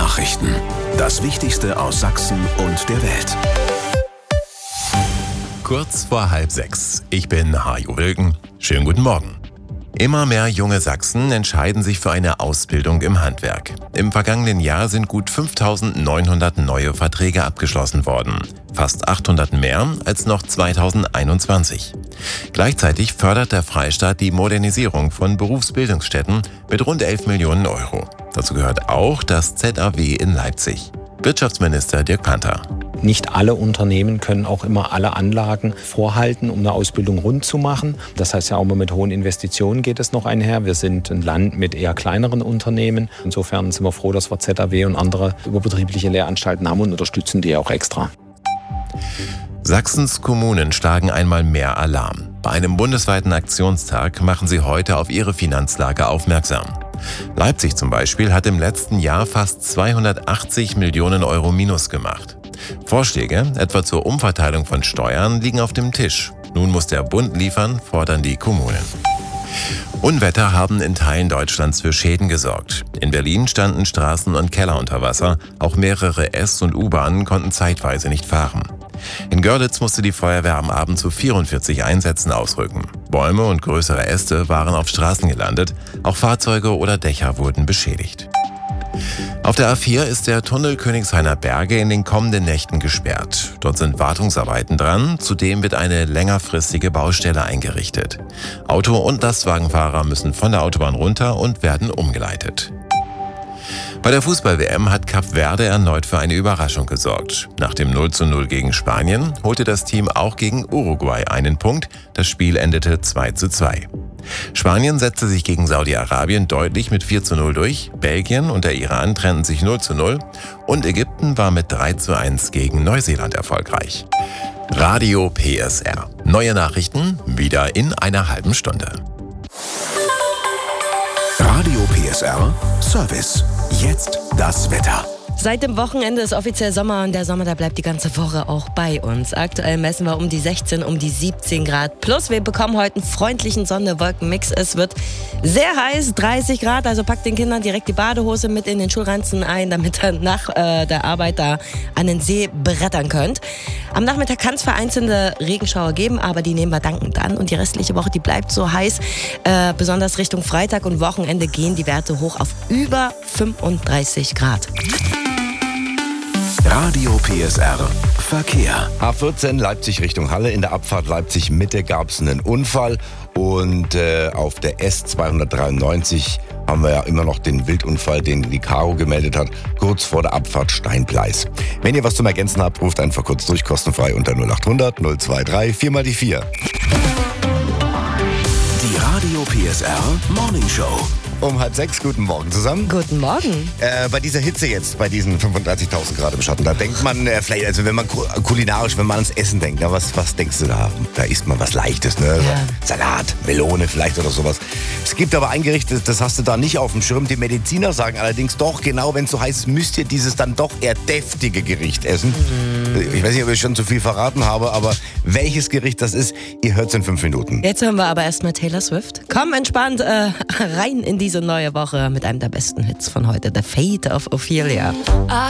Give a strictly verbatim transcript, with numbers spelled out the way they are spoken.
Nachrichten. Das Wichtigste aus Sachsen und der Welt. Kurz vor halb sechs. Ich bin Hajo Wilken. Schönen guten Morgen. Immer mehr junge Sachsen entscheiden sich für eine Ausbildung im Handwerk. Im vergangenen Jahr sind gut fünftausendneunhundert neue Verträge abgeschlossen worden. Fast achthundert mehr als noch zweitausendeinundzwanzig. Gleichzeitig fördert der Freistaat die Modernisierung von Berufsbildungsstätten mit rund elf Millionen Euro. Dazu gehört auch das Z A W in Leipzig. Wirtschaftsminister Dirk Panther. Nicht alle Unternehmen können auch immer alle Anlagen vorhalten, um eine Ausbildung rund zu machen. Das heißt ja auch immer mit hohen Investitionen geht es noch einher. Wir sind ein Land mit eher kleineren Unternehmen. Insofern sind wir froh, dass wir Z A W und andere überbetriebliche Lehranstalten haben und unterstützen die auch extra. Sachsens Kommunen schlagen einmal mehr Alarm. Bei einem bundesweiten Aktionstag machen sie heute auf ihre Finanzlage aufmerksam. Leipzig zum Beispiel hat im letzten Jahr fast zweihundertachtzig Millionen Euro Minus gemacht. Vorschläge, etwa zur Umverteilung von Steuern, liegen auf dem Tisch. Nun muss der Bund liefern, fordern die Kommunen. Unwetter haben in Teilen Deutschlands für Schäden gesorgt. In Berlin standen Straßen und Keller unter Wasser. Auch mehrere S- und U-Bahnen konnten zeitweise nicht fahren. In Görlitz musste die Feuerwehr am Abend zu vierundvierzig Einsätzen ausrücken. Bäume und größere Äste waren auf Straßen gelandet. Auch Fahrzeuge oder Dächer wurden beschädigt. Auf der A vier ist der Tunnel Königshainer Berge in den kommenden Nächten gesperrt. Dort sind Wartungsarbeiten dran, zudem wird eine längerfristige Baustelle eingerichtet. Auto- und Lastwagenfahrer müssen von der Autobahn runter und werden umgeleitet. Bei der Fußball-W M hat Kap Verde erneut für eine Überraschung gesorgt. Nach dem null zu null gegen Spanien holte das Team auch gegen Uruguay einen Punkt. Das Spiel endete zwei zu zwei. Spanien setzte sich gegen Saudi-Arabien deutlich mit vier zu null durch. Belgien und der Iran trennten sich null zu null. Und Ägypten war mit drei zu eins gegen Neuseeland erfolgreich. Radio P S R. Neue Nachrichten wieder in einer halben Stunde. Radio P S R Service. Jetzt das Wetter. Seit dem Wochenende ist offiziell Sommer und der Sommer, der bleibt die ganze Woche auch bei uns. Aktuell messen wir um die sechzehn, um die siebzehn Grad. Plus wir bekommen heute einen freundlichen Sonne-Wolken-Mix. Es wird sehr heiß, dreißig Grad. Also packt den Kindern direkt die Badehose mit in den Schulranzen ein, damit ihr nach äh, der Arbeit da an den See brettern könnt. Am Nachmittag kann es vereinzelte Regenschauer geben, aber die nehmen wir dankend an. Und die restliche Woche, die bleibt so heiß. Äh, besonders Richtung Freitag und Wochenende gehen die Werte hoch auf über fünfunddreißig Grad. Radio P S R Verkehr. A vierzehn Leipzig Richtung Halle. In der Abfahrt Leipzig Mitte gab es einen Unfall. Und äh, auf der S zweihundertdreiundneunzig haben wir ja immer noch den Wildunfall, den die Caro gemeldet hat, kurz vor der Abfahrt Steinpleis. Wenn ihr was zum Ergänzen habt, ruft einfach kurz durch, kostenfrei unter null achthundert null zweiundzwanzig vier mal die vier. Die Radio P S R Morning Show. Um halb sechs, guten Morgen zusammen. Guten Morgen. Äh, bei dieser Hitze jetzt, bei diesen fünfunddreißigtausend Grad im Schatten, da denkt man äh, vielleicht, also wenn man kulinarisch, wenn man ans Essen denkt, na, was, was denkst du da? Da isst man was Leichtes, ne? Ja. Salat, Melone vielleicht oder sowas. Es gibt aber ein Gericht, das, das hast du da nicht auf dem Schirm. Die Mediziner sagen allerdings doch, genau, wenn es so heiß ist, müsst ihr dieses dann doch eher deftige Gericht essen. Mhm. Ich weiß nicht, ob ich schon zu viel verraten habe, aber welches Gericht das ist, ihr hört es in fünf Minuten. Jetzt hören wir aber erstmal Taylor Swift. Komm entspannt äh, rein in diese neue Woche mit einem der besten Hits von heute, The Fate of Ophelia.